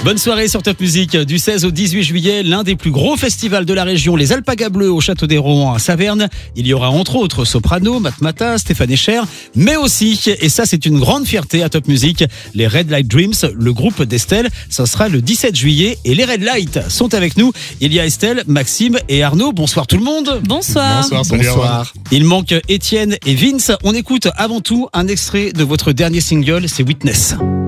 Bonne soirée sur Top Music. Du 16 au 18 juillet, l'un des plus gros festivals de la région, les Alpagas Bleus au Château des Rohan à Saverne. Il y aura entre autres Soprano, Matmata, Stéphane Echer, mais aussi, et ça c'est une grande fierté à Top Music, les Red Light Dreams, le groupe d'Estelle. Ça sera le 17 juillet et les Red Light sont avec nous. Il y a Estelle, Maxime et Arnaud. Bonsoir tout le monde. Bonsoir. Bonsoir. Il manque Étienne et Vince. On écoute avant tout un extrait de votre dernier single, c'est Witness.